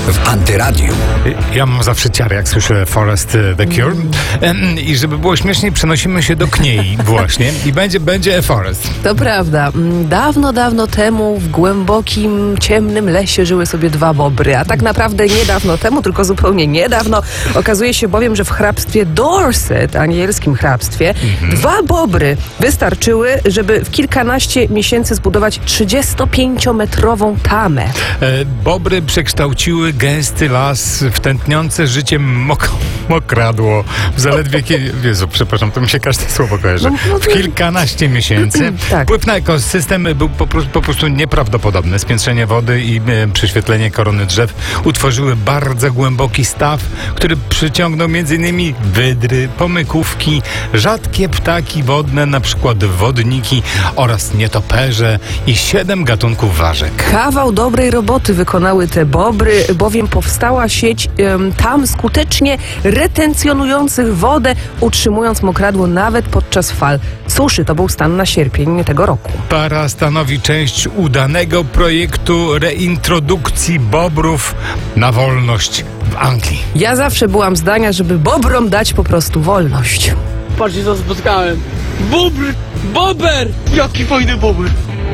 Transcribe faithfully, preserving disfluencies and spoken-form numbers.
w Antyradiu. Ja mam zawsze ciary, jak słyszę Forest The Cure. I żeby było śmieszniej, przenosimy się do Kniei właśnie i będzie, będzie A Forest. To prawda. Dawno, dawno temu w głębokim, ciemnym lesie żyły sobie dwa bobry, a tak naprawdę niedawno temu, tylko zupełnie niedawno, okazuje się bowiem, że w hrabstwie Dorset, angielskim hrabstwie, mhm. dwa bobry wystarczyły, żeby w kilkanaście miesięcy zbudować trzydziestopięciometrową tamę. E, bobry przekształciły gęsty las w tętniące życiem mok mokradło. W zaledwie kiedy... Jezu, przepraszam, to mi się każde słowo kojarzy. W kilkanaście miesięcy. Tak. Wpływ na ekosystem był po, po prostu nieprawdopodobny. Spiętrzenie wody i e, prześwietlenie korony drzew utworzyły bardzo głęboki staw, który przyciągnął między innymi wydry, pomykówki, rzadkie ptaki wodne, na przykład wodniki oraz nietoperze i siedem gatunków ważek. Kawał dobrej roboty wykonały te bobry, bowiem powstała sieć um, tam skutecznie retencjonujących wodę, utrzymując mokradło nawet podczas fal suszy. To był stan na sierpień tego roku. Para stanowi część udanego projektu reintrodukcji bobrów na wolność w Anglii. Ja zawsze byłam zdania, żeby bobrom dać po prostu wolność. Patrzcie, co spotkałem. Bobr! Bober! Jaki fajny bober!